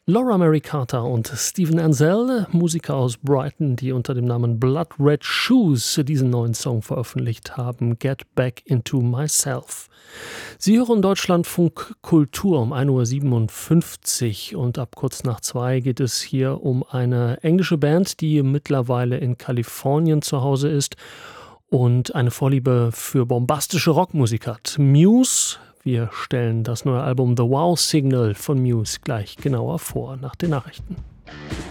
Laura Mary Carter und Steven Ansell, Musiker aus Brighton, die unter dem Namen Blood Red Shoes diesen neuen Song veröffentlicht haben, Get Back Into Myself. Sie hören Deutschlandfunk Kultur um 1:57 Uhr und ab kurz nach 2 geht es hier um eine englische Band, die mittlerweile in Kalifornien zu Hause ist und eine Vorliebe für bombastische Rockmusik hat. Muse. Wir stellen das neue Album The Wow Signal von Muse gleich genauer vor, nach den Nachrichten.